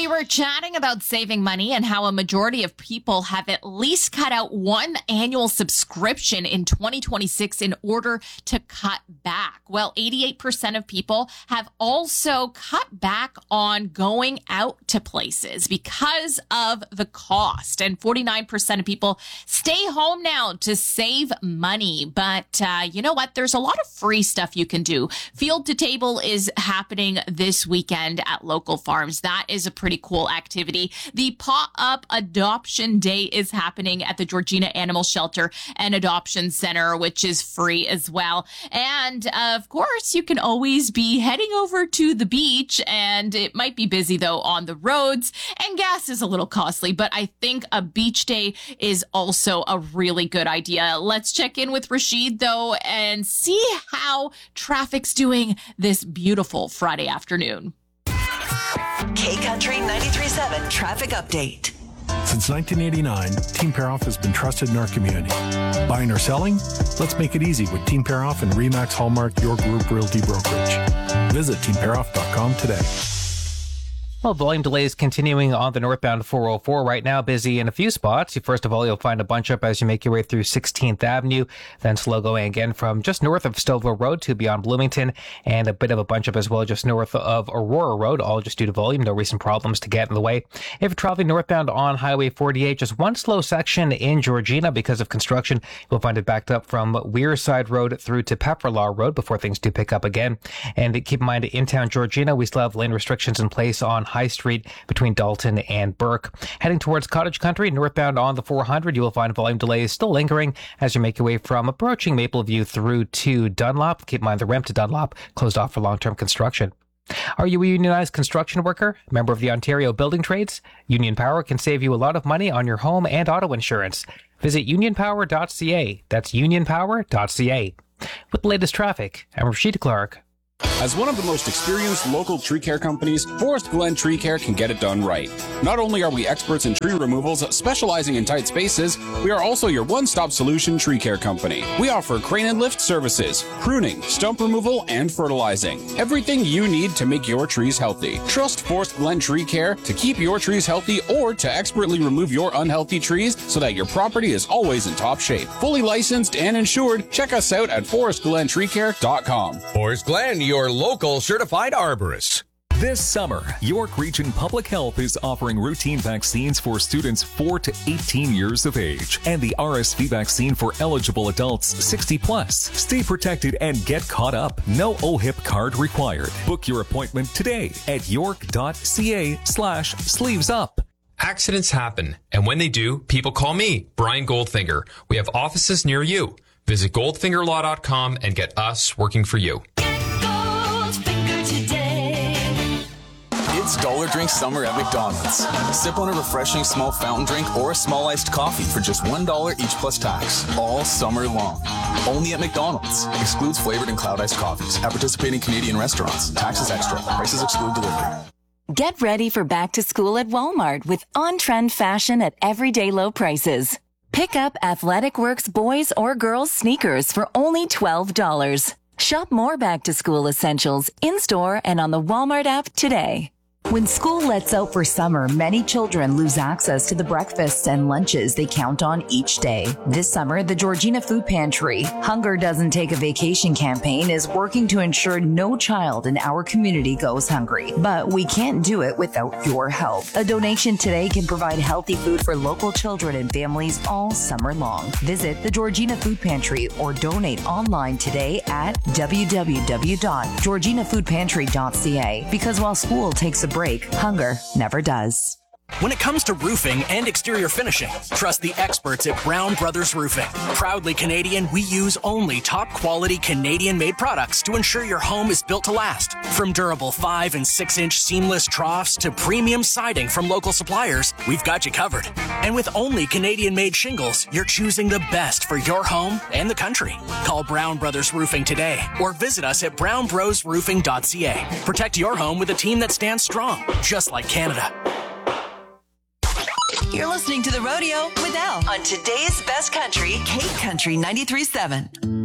were chatting about saving money and how a majority of people have at least cut out one annual subscription in 2026 in order to cut back. Well, 88% of people have also cut back on going out to places because of the cost. And 49% of people stay home now to save money. But you know what? There's a lot of free stuff you can do. Field to Table is happening this weekend at local farms. That is a pretty cool activity. The Paw-Up Adoption Day is happening at the Georgina Animal Shelter and Adoption Center, which is free as well. And of course, you can always be heading over to the beach, and it might be busy though on the roads, and gas is a little costly, but I think a beach day is also a really good idea. Let's check in with Rashid though and see how traffic's doing this beautiful Friday afternoon. K-Country 93.7 Traffic Update. Since 1989, Team Paroff has been trusted in our community. Buying or selling? Let's make it easy with Team Paroff and RE/MAX Hallmark, your group realty brokerage. Visit teamparoff.com today. Well, volume delays continuing on the northbound 404 right now, busy in a few spots. First of all, you'll find a bunch up as you make your way through 16th Avenue, then slow going again from just north of Stouffville Road to beyond Bloomington, and a bit of a bunch up as well just north of Aurora Road, all just due to volume. No recent problems to get in the way. If you're traveling northbound on Highway 48, just one slow section in Georgina because of construction. You'll find it backed up from Wearside Road through to Pepperlaw Road before things do pick up again. And keep in mind, in town Georgina, we still have lane restrictions in place on High Street between Dalton and Burke. Heading towards Cottage Country, northbound on the 400, you will find volume delays still lingering as you make your way from approaching Mapleview through to Dunlop. Keep in mind the ramp to Dunlop closed off for long-term construction. Are you a unionized construction worker, member of the Ontario Building Trades? Union Power can save you a lot of money on your home and auto insurance. Visit unionpower.ca. That's unionpower.ca. With the latest traffic, I'm Rashid Clark. As one of the most experienced local tree care companies, Forest Glen Tree Care can get it done right. Not only are we experts in tree removals, specializing in tight spaces, we are also your one-stop solution tree care company. We offer crane and lift services, pruning, stump removal, and fertilizing. Everything you need to make your trees healthy. Trust Forest Glen Tree Care to keep your trees healthy or to expertly remove your unhealthy trees so that your property is always in top shape. Fully licensed and insured, check us out at forestglentreecare.com. Forest Glen, your local certified arborist. This summer, York Region Public Health is offering routine vaccines for students 4 to 18 years of age and the RSV vaccine for eligible adults 60 plus. Stay protected and get caught up. No OHIP card required. Book your appointment today at york.ca/sleevesup. Accidents happen, and when they do, people call me, Brian Goldfinger. We have offices near you. Visit goldfingerlaw.com and get us working for you. It's Dollar Drink Summer at McDonald's. Sip on a refreshing small fountain drink or a small iced coffee for just $1 each plus tax, all summer long. Only at McDonald's. Excludes flavored and cloud iced coffees at participating Canadian restaurants. Taxes extra. Prices exclude delivery. Get ready for back to school at Walmart with on-trend fashion at everyday low prices. Pick up Athletic Works boys or girls sneakers for only $12. Shop more back to school essentials in-store and on the Walmart app today. When school lets out for summer, many children lose access to the breakfasts and lunches they count on each day. This summer, the Georgina Food Pantry, Hunger Doesn't Take a Vacation campaign is working to ensure no child in our community goes hungry. But we can't do it without your help. A donation today can provide healthy food for local children and families all summer long. Visit the Georgina Food Pantry or donate online today at www.georginafoodpantry.ca. Because while school takes a break, hunger never does. When it comes to roofing and exterior finishing, trust the experts at Brown Brothers Roofing. Proudly Canadian, we use only top quality Canadian-made products to ensure your home is built to last. From durable 5 and 6-inch seamless troughs to premium siding from local suppliers, we've got you covered. And with only Canadian-made shingles, you're choosing the best for your home and the country. Call Brown Brothers Roofing today or visit us at brownbrosroofing.ca. Protect your home with a team that stands strong, just like Canada. You're listening to The Rodeo with Al on today's best country, K-Country 93.7.